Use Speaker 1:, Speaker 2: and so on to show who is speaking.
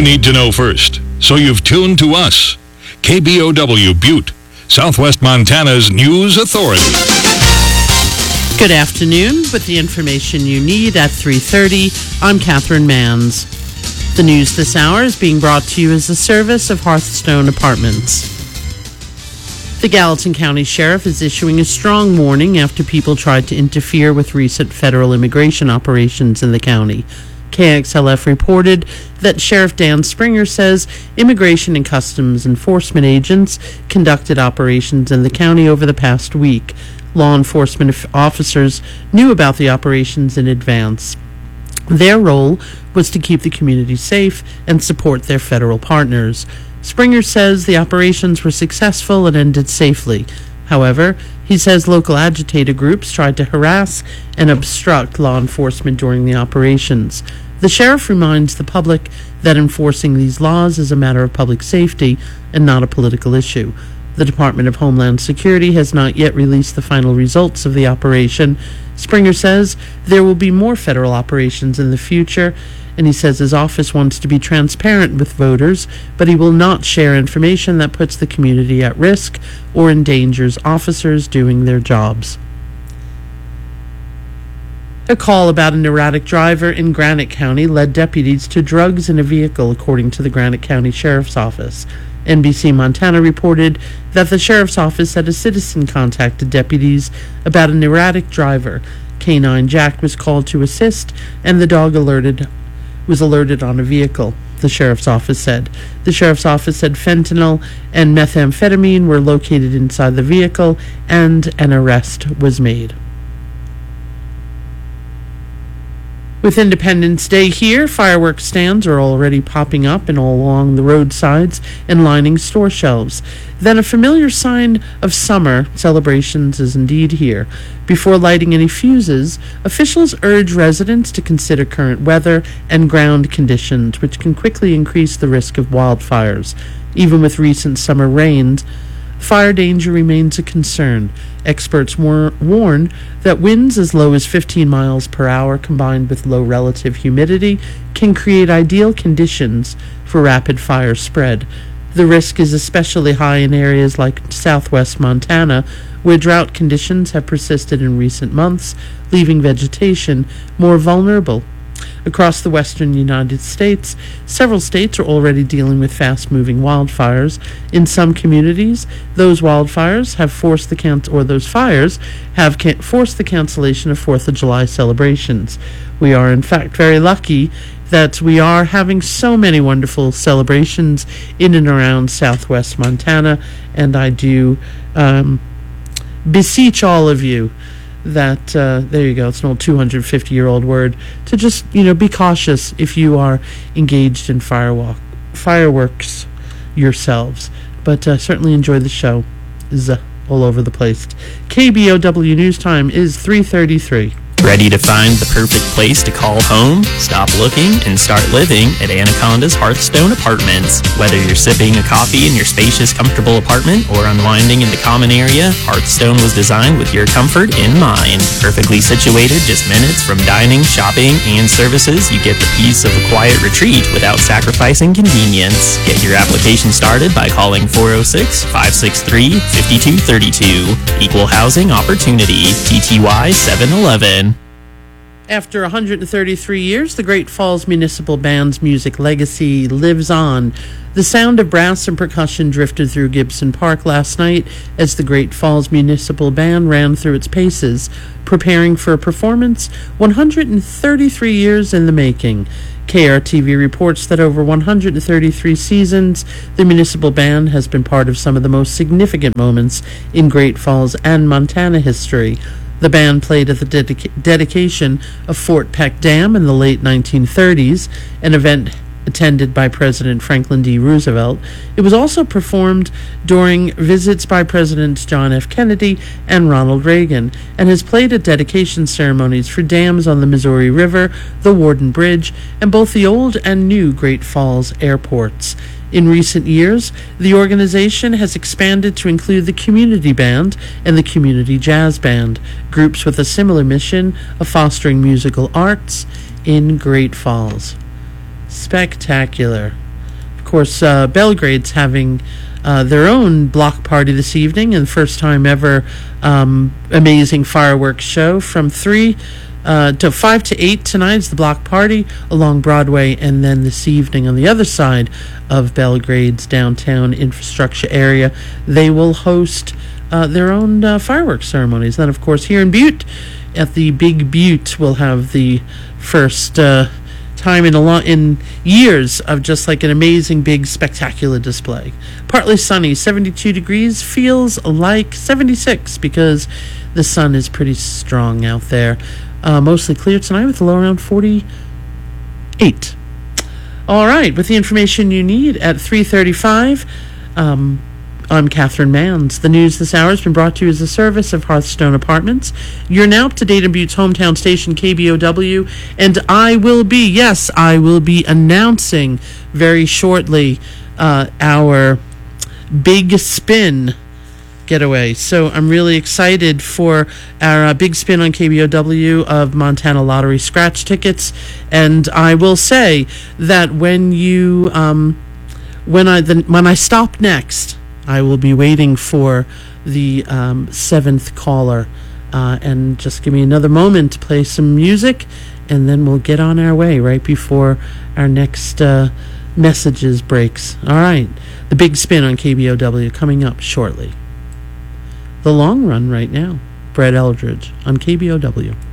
Speaker 1: need to know first, so you've tuned to us. KBOW Butte, Southwest Montana's news authority.
Speaker 2: Good afternoon. With the information you need at 3:30, I'm Catherine Manns. The news this hour is being brought to you as a service of Hearthstone Apartments. The Gallatin County Sheriff is issuing a strong warning after people tried to interfere with recent federal immigration operations in the county. KXLF reported that Sheriff Dan Springer says Immigration and Customs Enforcement agents conducted operations in the county over the past week. Law enforcement officers knew about the operations in advance. Their role was to keep the community safe and support their federal partners. Springer says the operations were successful and ended safely. However, he says local agitator groups tried to harass and obstruct law enforcement during the operations. The sheriff reminds the public that enforcing these laws is a matter of public safety and not a political issue. The Department of Homeland Security has not yet released the final results of the operation. Springer says there will be more federal operations in the future, and he says his office wants to be transparent with voters, but he will not share information that puts the community at risk or endangers officers doing their jobs. A call about an erratic driver in Granite County led deputies to drugs in a vehicle, according to the Granite County Sheriff's Office. NBC Montana reported that the Sheriff's Office said a citizen contacted deputies about an erratic driver. Canine Jack was called to assist, and the dog was alerted on a vehicle, the Sheriff's Office said. The Sheriff's Office said fentanyl and methamphetamine were located inside the vehicle, and an arrest was made. With Independence Day here, fireworks stands are already popping up and all along the roadsides and lining store shelves. Then a familiar sign of summer celebrations is indeed here. Before lighting any fuses, officials urge residents to consider current weather and ground conditions, which can quickly increase the risk of wildfires. Even with recent summer rains, fire danger remains a concern. Experts warn that winds as low as 15 miles per hour combined with low relative humidity can create ideal conditions for rapid fire spread. The risk is especially high in areas like southwest Montana, where drought conditions have persisted in recent months, leaving vegetation more vulnerable. Across the western United States, several states are already dealing with fast-moving wildfires. In some communities, those fires have forced the cancellation of 4th of July celebrations. We are, in fact, very lucky that we are having so many wonderful celebrations in and around southwest Montana, and I do beseech all of you that, there you go, it's an old 250-year-old word, to just, be cautious if you are engaged in fireworks yourselves. But certainly enjoy the show. It's all over the place. KBOW News Time is 3:33.
Speaker 3: Ready to find the perfect place to call home? Stop looking and start living at Anaconda's Hearthstone Apartments. Whether you're sipping a coffee in your spacious, comfortable apartment or unwinding in the common area, Hearthstone was designed with your comfort in mind. Perfectly situated just minutes from dining, shopping, and services, you get the peace of a quiet retreat without sacrificing convenience. Get your application started by calling 406-563-5232. Equal Housing Opportunity, TTY 711.
Speaker 2: After 133 years, the Great Falls Municipal Band's music legacy lives on. The sound of brass and percussion drifted through Gibson Park last night as the Great Falls Municipal Band ran through its paces, preparing for a performance 133 years in the making. KRTV reports that over 133 seasons, the municipal band has been part of some of the most significant moments in Great Falls and Montana history. The band played at the dedication of Fort Peck Dam in the late 1930s, an event attended by President Franklin D. Roosevelt. It was also performed during visits by Presidents John F. Kennedy and Ronald Reagan, and has played at dedication ceremonies for dams on the Missouri River, the Warden Bridge, and both the old and new Great Falls airports. In recent years, the organization has expanded to include the Community Band and the Community Jazz Band, groups with a similar mission of fostering musical arts in Great Falls. Spectacular. course, Belgrade's having their own block party this evening, and the first time ever amazing fireworks show from 3 to 5 to 8 tonight is the block party along Broadway, and then this evening on the other side of Belgrade's downtown infrastructure area, they will host their own fireworks ceremonies. Then, of course, here in Butte, at the Big Butte, we'll have the first time in years of just like an amazing, big, spectacular display. Partly sunny, 72 degrees, feels like 76 because the sun is pretty strong out there. Mostly clear tonight with a low around 48. All right, with the information you need at 3:35, I'm Catherine Manns. The news this hour has been brought to you as a service of Hearthstone Apartments. You're now up to date in Butte's hometown station, KBOW, and I will be announcing very shortly our Big Spin getaway. So I'm really excited for our Big Spin on KBOW of Montana Lottery scratch tickets. And I will say that when I stop next, I will be waiting for the 7th caller. And just give me another moment to play some music, and then we'll get on our way right before our next messages breaks. All right. The Big Spin on KBOW coming up shortly. The Long Run right now. Brett Eldridge on KBOW.